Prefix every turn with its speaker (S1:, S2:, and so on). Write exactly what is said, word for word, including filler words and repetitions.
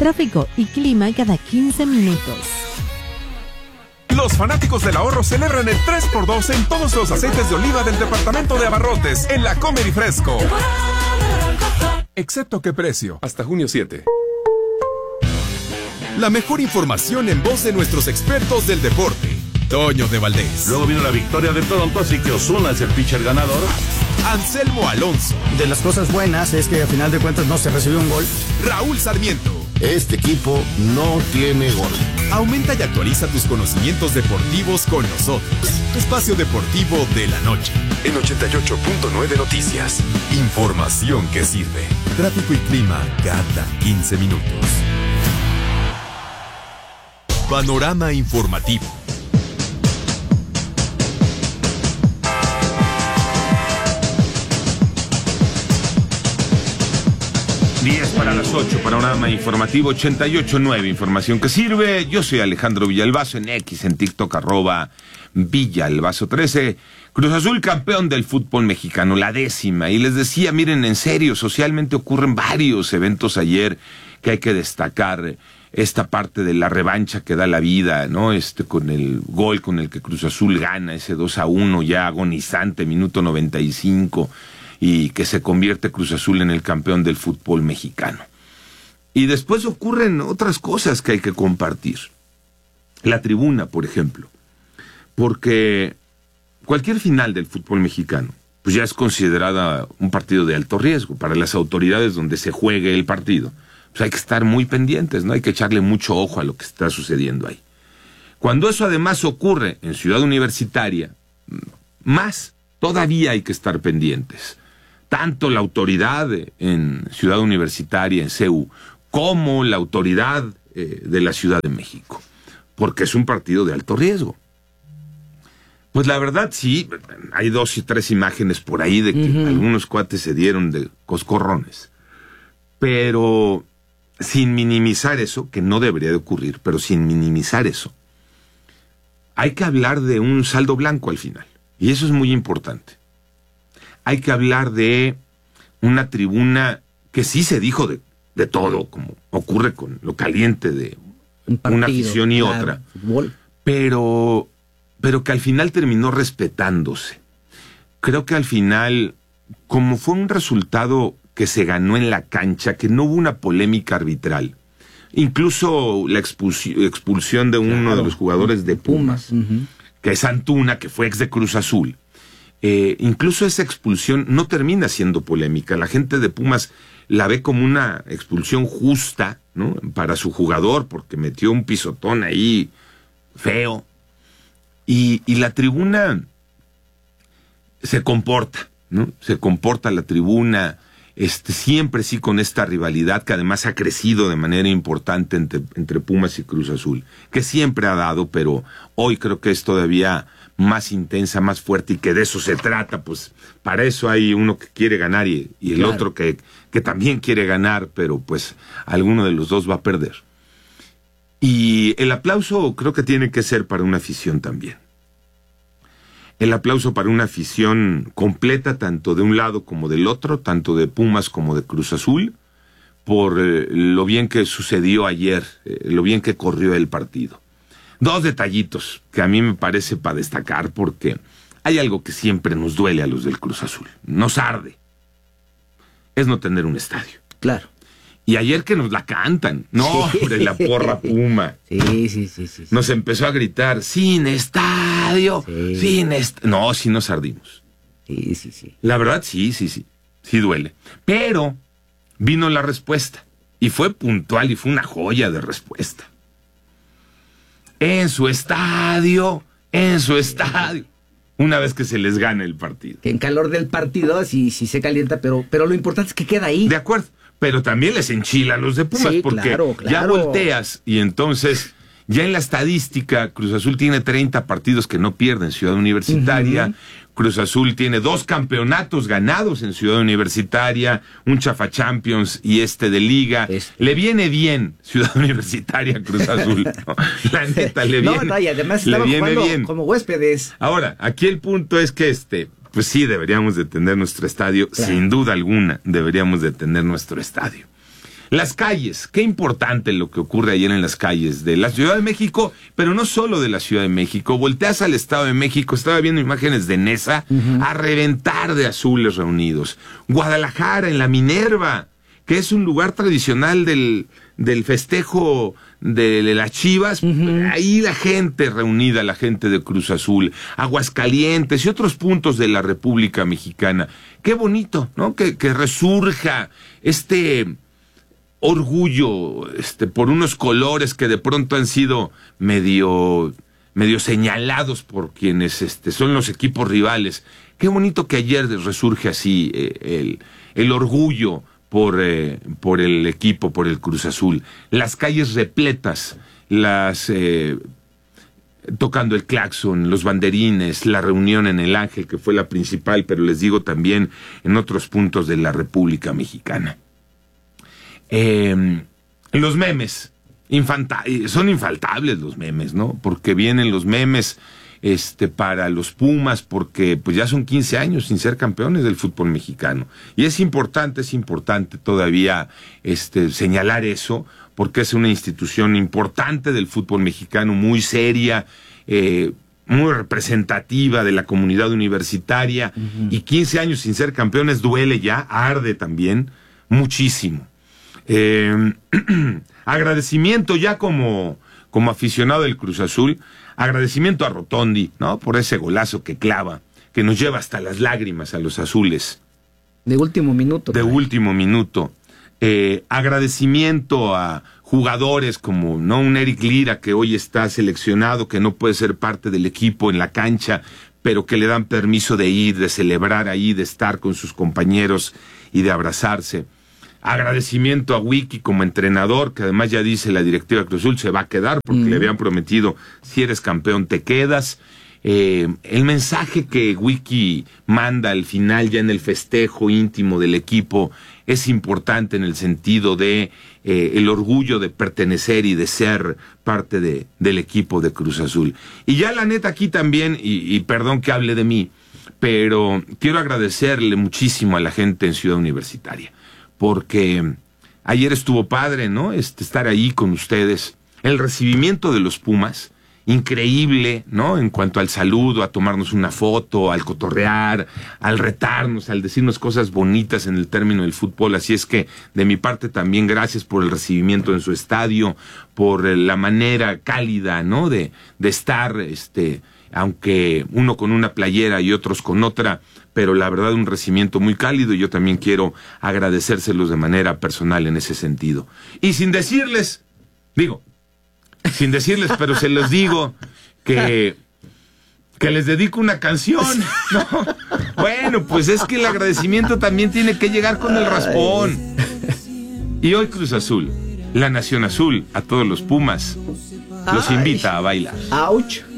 S1: tráfico y clima cada quince minutos.
S2: Los fanáticos del ahorro celebran el tres por dos en todos los aceites de oliva del departamento de abarrotes en la Comer y Fresco. Excepto qué precio. Hasta junio siete.
S3: La mejor información en voz de nuestros expertos del deporte. Toño de Valdés.
S4: Luego vino la victoria de Toronto, así que Ozuna es el pitcher ganador.
S3: Anselmo Alonso.
S5: De las cosas buenas es que a final de cuentas no se recibió un gol.
S3: Raúl Sarmiento.
S6: Este equipo no tiene gol.
S3: Aumenta y actualiza tus conocimientos deportivos con nosotros. Espacio Deportivo de la Noche. En ochenta y ocho punto nueve Noticias. Información que sirve. Tráfico y clima cada quince minutos. Panorama informativo.
S7: diez para las ocho, panorama informativo ochenta y ocho punto nueve, información que sirve. Yo soy Alejandro Villalbazo, en X, en TikTok, arroba Villalbazo trece. Cruz Azul campeón del fútbol mexicano, la décima. Y les decía, miren, en serio, socialmente ocurren varios eventos ayer que hay que destacar. Esta parte de la revancha que da la vida, ¿no? Este, con el gol con el que Cruz Azul gana, ese dos a uno ya agonizante, minuto noventa y cinco. Y que se convierte Cruz Azul en el campeón del fútbol mexicano. Y después ocurren otras cosas que hay que compartir. La tribuna, por ejemplo. Porque cualquier final del fútbol mexicano, pues ya es considerada un partido de alto riesgo. Para las autoridades donde se juegue el partido, pues hay que estar muy pendientes, ¿no? Hay que echarle mucho ojo a lo que está sucediendo ahí. Cuando eso además ocurre en Ciudad Universitaria, más todavía hay que estar pendientes. Tanto la autoridad en Ciudad Universitaria, en C E U, como la autoridad eh, de la Ciudad de México, porque es un partido de alto riesgo. Pues la verdad sí, hay dos y tres imágenes por ahí de que uh-huh. algunos cuates se dieron de coscorrones, pero sin minimizar eso, que no debería de ocurrir, pero sin minimizar eso, hay que hablar de un saldo blanco al final, y eso es muy importante. Hay que hablar de una tribuna que sí se dijo de, de todo, como ocurre con lo caliente de un partido, una afición y claro, otra, fútbol. pero pero que al final terminó respetándose. Creo que al final, como fue un resultado que se ganó en la cancha, que no hubo una polémica arbitral, incluso la expulsión, expulsión de uno claro, de los jugadores de Pumas, Pumas uh-huh. que es Antuna, que fue ex de Cruz Azul. Eh, incluso esa expulsión no termina siendo polémica. La gente de Pumas la ve como una expulsión justa, ¿no? Para su jugador, porque metió un pisotón ahí feo. Y, y la tribuna se comporta, ¿no? Se comporta la tribuna, este, siempre sí con esta rivalidad que además ha crecido de manera importante entre, entre Pumas y Cruz Azul, que siempre ha dado, pero hoy creo que es todavía más intensa, más fuerte, y que de eso se trata. Pues para eso hay uno que quiere ganar y, y el claro. otro que, que también quiere ganar, pero pues alguno de los dos va a perder. Y el aplauso creo que tiene que ser para una afición también. El aplauso para una afición completa, tanto de un lado como del otro, tanto de Pumas como de Cruz Azul, por eh, lo bien que sucedió ayer, eh, lo bien que corrió el partido. Dos detallitos que a mí me parece para destacar, porque hay algo que siempre nos duele a los del Cruz Azul, nos arde, es no tener un estadio.
S5: Claro.
S7: Y ayer que nos la cantan, no,
S5: sí.
S7: hombre, la porra Puma.
S5: Sí, sí, sí, sí.
S7: Nos empezó a gritar, sin estadio, sí. sin estadio. No, sí nos ardimos.
S5: Sí, sí, sí.
S7: La verdad, sí, sí, sí, sí duele. Pero vino la respuesta, y fue puntual, y fue una joya de respuesta. En su estadio, en su estadio, una vez que se les gane el partido.
S5: Que en calor del partido sí, sí se calienta, pero, pero lo importante es que queda ahí.
S7: De acuerdo, pero también les enchila a los de Pumas, sí, porque
S5: claro, claro.
S7: ya volteas y entonces ya en la estadística Cruz Azul tiene treinta partidos que no pierde en Ciudad Universitaria. Uh-huh. Cruz Azul tiene dos campeonatos ganados en Ciudad Universitaria, un Chafa Champions y este de Liga. Este. Le viene bien Ciudad Universitaria Cruz Azul. ¿No? La neta, le viene.
S5: No, no, y además estaba jugando bien como huéspedes.
S7: Ahora, aquí el punto es que este, pues sí, deberíamos de tener nuestro estadio, claro. Sin duda alguna, deberíamos de tener nuestro estadio. Las calles, qué importante lo que ocurre ayer en las calles de la Ciudad de México, pero no solo de la Ciudad de México. Volteas al Estado de México, estaba viendo imágenes de Nesa, uh-huh. a reventar de azules reunidos. Guadalajara, en la Minerva, que es un lugar tradicional del, del festejo de, de las Chivas, uh-huh. ahí la gente reunida, la gente de Cruz Azul, Aguascalientes y otros puntos de la República Mexicana. Qué bonito, ¿no? Que, que resurja este orgullo, este, por unos colores que de pronto han sido medio, medio señalados por quienes, este, son los equipos rivales. Qué bonito que ayer resurge así eh, el, el orgullo por, eh, por el equipo, por el Cruz Azul. Las calles repletas, las eh, tocando el claxon, los banderines, la reunión en el Ángel, que fue la principal, pero les digo también en otros puntos de la República Mexicana. Eh, los memes, infanta- son infaltables los memes, ¿no? Porque vienen los memes este, para los Pumas, porque pues ya son quince años sin ser campeones del fútbol mexicano. Y es importante, es importante todavía este, señalar eso, porque es una institución importante del fútbol mexicano, muy seria, eh, muy representativa de la comunidad universitaria, uh-huh. y quince años sin ser campeones duele ya, arde también, muchísimo. Eh, agradecimiento ya como, como aficionado del Cruz Azul, agradecimiento a Rotondi, ¿no? Por ese golazo que clava, que nos lleva hasta las lágrimas a los azules.
S5: De último minuto.
S7: De último minuto. Eh, agradecimiento a jugadores como, ¿no? Un Eric Lira que hoy está seleccionado, que no puede ser parte del equipo en la cancha, pero que le dan permiso de ir, de celebrar ahí, de estar con sus compañeros y de abrazarse. Agradecimiento a Wiki como entrenador, que además ya dice la directiva de Cruz Azul se va a quedar porque mm. le habían prometido, si eres campeón te quedas. Eh, el mensaje que Wiki manda al final ya en el festejo íntimo del equipo es importante en el sentido de eh, el orgullo de pertenecer y de ser parte de, del equipo de Cruz Azul. Y ya la neta aquí también, y, y perdón que hable de mí, pero quiero agradecerle muchísimo a la gente en Ciudad Universitaria, porque ayer estuvo padre, ¿no? Este, estar ahí con ustedes. El recibimiento de los Pumas, increíble, ¿no? En cuanto al saludo, a tomarnos una foto, al cotorrear, al retarnos, al decirnos cosas bonitas en el término del fútbol. Así es que, de mi parte también, gracias por el recibimiento en su estadio, por la manera cálida, ¿no? De, de estar, este, aunque uno con una playera y otros con otra, pero la verdad un recibimiento muy cálido, y yo también quiero agradecérselos de manera personal en ese sentido. Y sin decirles, digo, sin decirles, pero se los digo, que, que les dedico una canción, ¿no? Bueno, pues es que el agradecimiento también tiene que llegar con el raspón. Y hoy Cruz Azul, la Nación Azul, a todos los Pumas, los invita a bailar.
S5: ¡Auch!